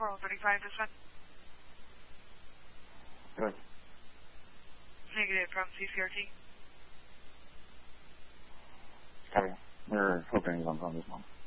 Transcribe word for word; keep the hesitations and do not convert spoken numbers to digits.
four oh thirty-five, this one. Good. Negative from C C R T. Copy. We're hoping he's on phone this one.